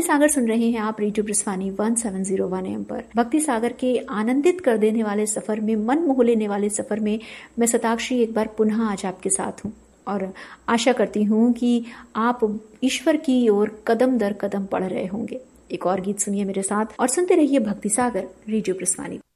भक्ति सागर सुन रहे हैं आप रेडियो ब्रिस्वानी 1701 AM पर। भक्ति सागर के आनंदित कर देने वाले सफर में, मन मोह लेने वाले सफर में मैं शताक्षी एक बार पुनः आज आपके साथ हूँ और आशा करती हूँ कि आप ईश्वर की ओर कदम दर कदम बढ़ रहे होंगे। एक और गीत सुनिए मेरे साथ और सुनते रहिए भक्ति सागर रेडियो ब्रिस्वानी।